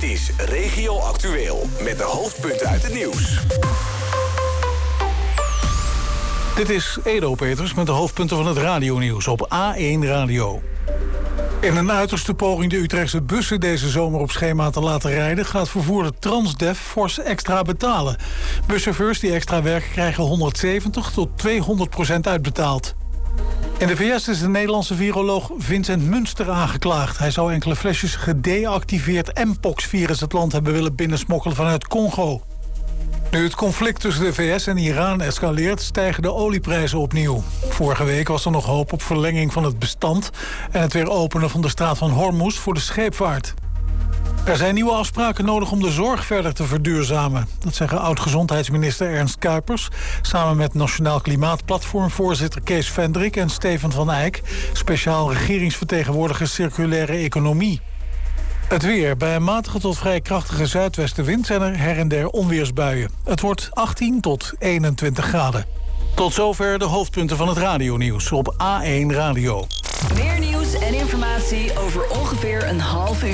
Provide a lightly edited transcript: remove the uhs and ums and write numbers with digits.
Dit is Regio Actueel met de hoofdpunten uit het nieuws. Dit is Edo Peters met de hoofdpunten van het radionieuws op A1 Radio. In een uiterste poging de Utrechtse bussen deze zomer op schema te laten rijden, gaat vervoerder Transdev fors extra betalen. Buschauffeurs die extra werken krijgen 170 tot 200% uitbetaald. In de VS is de Nederlandse viroloog Vincent Munster aangeklaagd. Hij zou enkele flesjes gedeactiveerd Mpox-virus het land hebben willen binnensmokkelen vanuit Congo. Nu het conflict tussen de VS en Iran escaleert, stijgen de olieprijzen opnieuw. Vorige week was er nog hoop op verlenging van het bestand en het weer openen van de straat van Hormuz voor de scheepvaart. Er zijn nieuwe afspraken nodig om de zorg verder te verduurzamen. Dat zeggen oud-gezondheidsminister Ernst Kuipers samen met Nationaal Klimaatplatformvoorzitter Kees Vendrik en Steven van Eyck, speciaal regeringsvertegenwoordiger circulaire economie. Het weer. Bij een matige tot vrij krachtige zuidwestenwind zijn er her en der onweersbuien. Het wordt 18 tot 21 graden. Tot zover de hoofdpunten van het radionieuws op A1 Radio. Meer nieuws en informatie over ongeveer een half uur.